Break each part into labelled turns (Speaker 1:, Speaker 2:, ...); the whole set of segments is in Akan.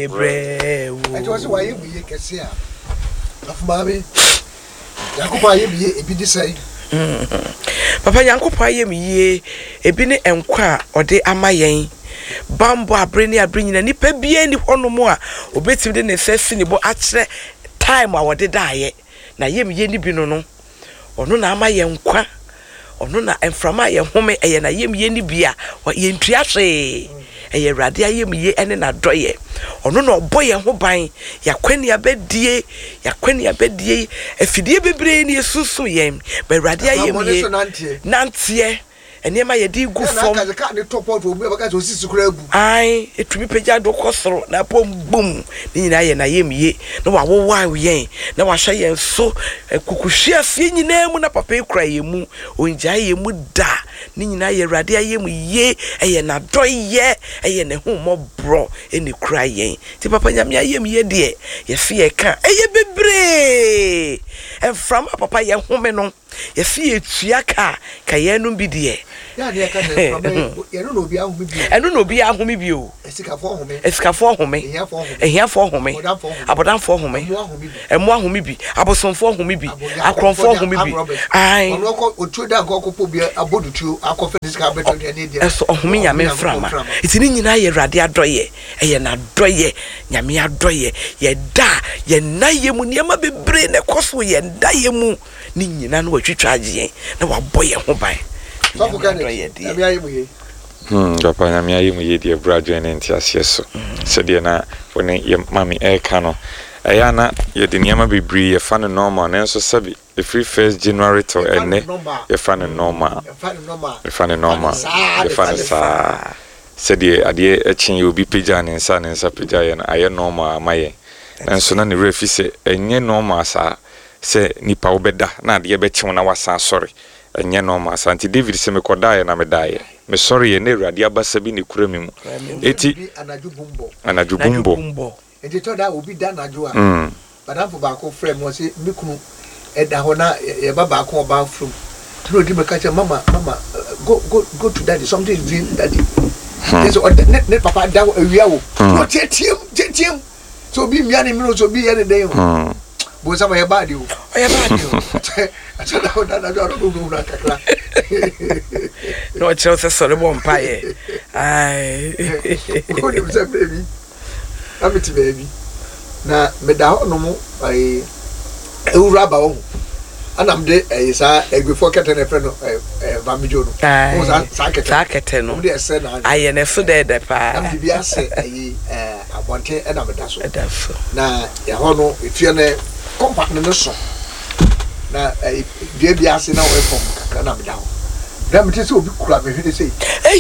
Speaker 1: me brew.
Speaker 2: I was why you be a cassia. Of Mammy, Yakuba, you be a bit say.
Speaker 1: Papa Yankopa ye me ye, a bine and qua or de amayen. Bambo bringing a nipper be any one more, or better than a sensible at time I did die. Na ye me ye ni binono, or no na amayen qua, or no na and from my home a na ye me ye ni bia, what ye triase. A radia ye me ye and a doye. Or no boy and hobine, ya quenny a bed die, ya quenny a bed die, if you be brain ye susu yem, but radia ye me Nancy. And near my dear good form,
Speaker 2: I can't top out of whoever got to see crab.
Speaker 1: Aye, it will be pejado costro, na boom boom. Nina and I am ye, no, I will why we ain't. Now I say, and so a cucushia seeing your name when a papa cry ye moo, or in jay mu da. Nina ye radia ye, a na doy ye, a na home of bro, and you cry ye. The papa yam ye dear, ye see a car, a ye be brave. And from a papa young woman on, ye see a chiaka, cayenum be dear.
Speaker 2: Yeah, I don't know, be out with you.
Speaker 1: I don't know, be out with you.
Speaker 2: A sick for home,
Speaker 1: a scaff for me, a here for home, about for home, and one who may be, about some for whom may be, I come for whom may be. I will trade that go be a body to our conference carpet and India. So, me, I'm from it's in India, radia doye, a na doye, Yamia doye, ye da, ye na ye munyama be brain a costly and die mu, Nina, what you charge ye, no boy and home.
Speaker 3: Papa na me ayi mu ye die brado en entiase so se de na woni ye mami e kano eya na ye de niam bebri ye fa no normal na so sabi the free 1st January to enne ye fa no normal ye fa no sa se de ade ekin ye obi peja ne nsa peja ye na aye normal amaye enso na ne refi se enye normal sa se nipa obeda na ade be kyew na wasa sorry enye normal santi David se me kodae na me dae me sorry ye ne urade abasa bi ne kura mi mu eti anaju bumbo
Speaker 2: enti to da obi da anaju a badam for baako frame mo se mikunu eda ho na ye ba baako oba from no di me catch mama go to daddy something is doing daddy yes or net papa da awia wo no tetiem so bi mia ne mi no so bi ye ne den bo sama ye bad you I said that I don't know that.
Speaker 1: No, it's just a sort of vampire. Aye,
Speaker 2: baby. I'm it, baby. Now, Medao no more. I rubber. And I'm there. I before getting a friend of Bamijo.
Speaker 1: Sacketeno. They said, I am a food there. I'm to be a say, I want it, and I'm a dash. Now, Yahono, if you're a compartment, na baby ase na we from kakra na me dawo dem te se obi kura me hwede sei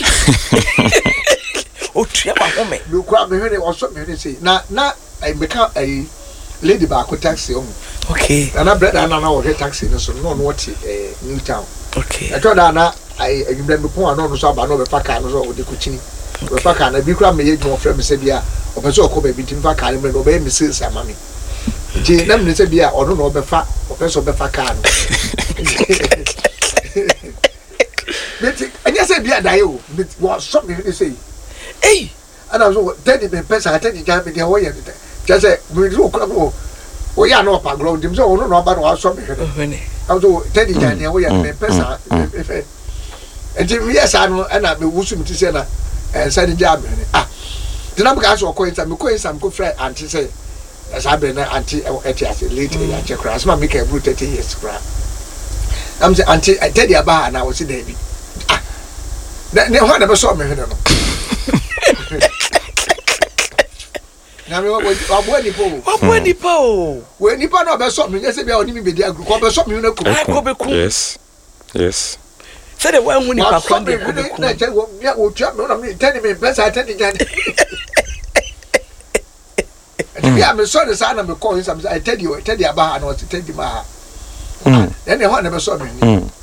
Speaker 1: o tua ba home me kura me hwede o so me hwede sei na I meka lady ba ko taxi on okay na bread na wo taxi no so no what new town okay I told her na I give me ko no so aba no be paka no so o de kuchini be paka na bi kura me ye dwo frɛ me se bia o be so ko be bi tim fa ka me no be me se sama me je na me se bia o no be fa o pe so be fa ka no beti anya se bia dai o what stop me say eh ana so daddy be pesa daddy ja me dey wo ye just say we do ko o ya no pa ground dim so o no ba no so me he am so daddy ja dey wo ye me pesa e enti we esa no ana me wusu mi ti se na sa di ja me ah dinam ka so ko insa me ko insa me ko fry anti say as I been anti etias late ya che crash ma make every 30 years crash am say anti I tell you about na was there bi ah ne ho na be so me hwe no na me abo ni po we ni pa no be so me say bia oni mi be di agru ko be so me na ku
Speaker 3: yes
Speaker 1: say the one who ni pa kwa de
Speaker 2: ku na che wo tua me na me tell me best I tell you yeah, I'm sorry, son. I'm calling some. I tell you about and what to tell you about. Then they want to saw me.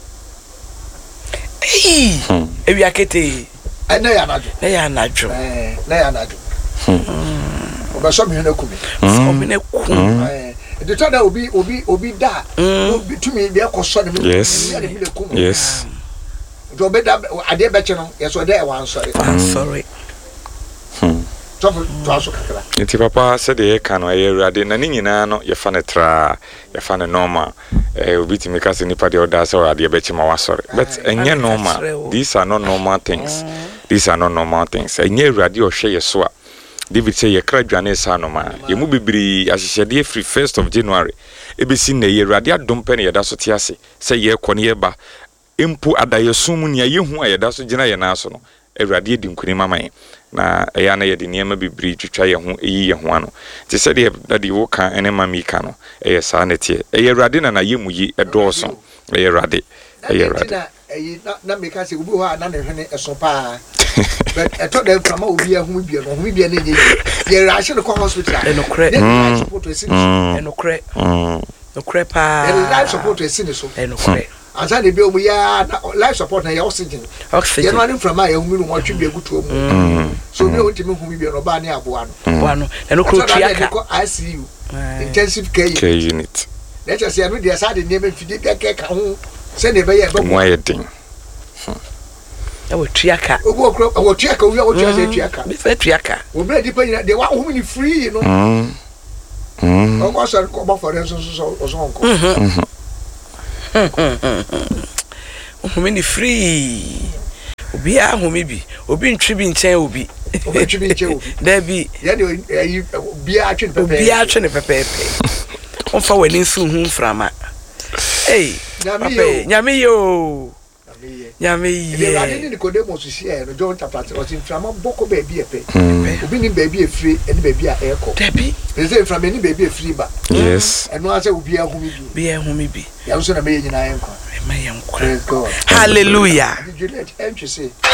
Speaker 1: Hey, if you are getting,
Speaker 2: I know you're not.
Speaker 1: They are not true.
Speaker 2: They are not. But some you know,
Speaker 1: come in a
Speaker 2: the time that will be that. To me, they are concerned.
Speaker 3: Yes.
Speaker 2: To be that, I did bet you know. Yes, or there one sorry.
Speaker 1: I'm sorry. Top to kakra.
Speaker 3: Nti papa said the can I rade na ni nyina no ye fa ne tra ye fa ne normal obi ti make us nipa de order so ade be chima wasore but enye normal. These are not normal things. These are not normal things. Enye rade o hwe ye so a David say ye kra dwane sa no ma ye mu bibiri ahyehyede free 1st of January ebesi na ye rade adom pe ne ye da so te ase say ye kɔ ne ye ba empo adayesum ne ye hu a ye da so gina ye na so no Eradi di nkuni mama ye na eya na ye de niema bibiri twitwa ye ho eyi ye ho ano te se de dade wo kan ene mami ka no eye sa na tie eye rade na ye mu yi edoso eye rade
Speaker 1: na me ka se obi ho na ne hwene eso pa but eto da frama obi ahum bia no hum bia na ye rashe no hospital
Speaker 2: enokre
Speaker 1: support to sin
Speaker 2: enokre pa
Speaker 1: life support to sin so
Speaker 2: enokre
Speaker 1: ansa de bi omu ya life support na ya oxygen ye no from ma ya humi no mo twi bi agutu omu so bi o ntimi humi bi no ba ne aboa
Speaker 2: no enokre triaka
Speaker 1: ICU intensive care
Speaker 3: unit
Speaker 1: let us say no dey sa de name fidi bi ka ho se ne be ye be
Speaker 3: mo ayedin
Speaker 2: awo triaka
Speaker 1: owo triaka owi awo triaka
Speaker 2: be fe triaka
Speaker 1: wo bre di pa nyina de wa humi ni free no o ko so ko ba for so onko
Speaker 2: Humi free. Obi a humi bi. Obi ntwi bi nchen obi.
Speaker 1: Obi ntwi bi nchen obi.
Speaker 2: Da bi.
Speaker 1: Ya de obi a twe pepe.
Speaker 2: Obi a twe pepe. Onfa wani nsu hu mframa. Hey, nyame yo. Nyame ye.
Speaker 1: Ye ra ni Nicodemus share no John chapter 3 o tin mframa boko ba bi epe. Obi ni ba bi efri eni ba bi a eko.
Speaker 2: Da bi.
Speaker 1: Eze mframa ni ba bi efri ba.
Speaker 3: Yes.
Speaker 1: Eno ase obi a humi bi.
Speaker 2: Bi a humi bi.
Speaker 1: Ya so na me nyina enko.
Speaker 2: Me yenko.
Speaker 1: Praise God.
Speaker 2: Hallelujah.
Speaker 1: Did you let him to say